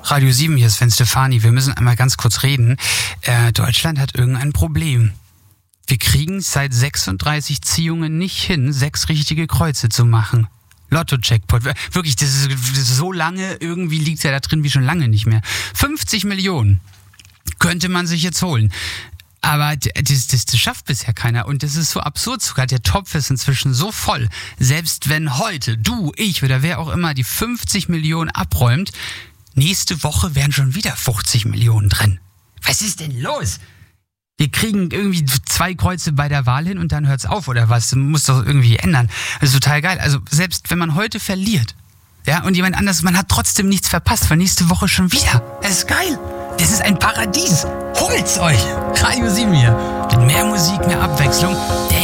Radio 7, hier ist Sven Stefani. Wir müssen einmal ganz kurz reden. Deutschland hat irgendein Problem. Wir kriegen seit 36 Ziehungen nicht hin, 6 richtige Kreuze zu machen. Lotto-Jackpot. Wirklich, das ist so lange, irgendwie liegt es ja da drin wie schon lange nicht mehr. 50 Millionen könnte man sich jetzt holen. Aber das schafft bisher keiner. Und das ist so absurd sogar. Der Topf ist inzwischen so voll. Selbst wenn heute du, ich oder wer auch immer die 50 Millionen abräumt, nächste Woche wären schon wieder 50 Millionen drin. Was ist denn los? Wir kriegen irgendwie 2 Kreuze bei der Wahl hin und dann hört's auf oder was? Das muss doch irgendwie ändern. Das ist total geil. Also selbst wenn man heute verliert, ja, und jemand anderes, man hat trotzdem nichts verpasst, weil nächste Woche schon wieder. Das ist geil. Das ist ein Paradies. Holt's euch. Radio 7 hier. Mit mehr Musik, mehr Abwechslung. Der